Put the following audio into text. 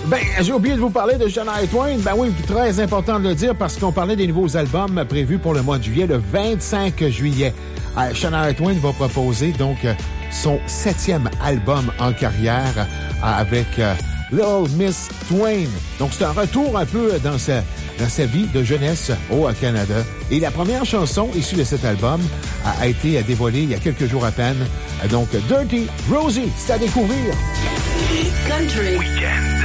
Ben, j'ai oublié de vous parler de Shania Twain. Ben oui, très important de le dire parce qu'on parlait des nouveaux albums prévus pour le mois de juillet, le 25 juillet. Shania Twain va proposer donc son 7e album en carrière avec Little Miss Twain. Donc, c'est un retour un peu dans sa vie de jeunesse au Canada. Et la première chanson issue de cet album a été dévoilée il y a quelques jours à peine. Donc, Dirty Rosie, c'est à découvrir. Country. Weekend.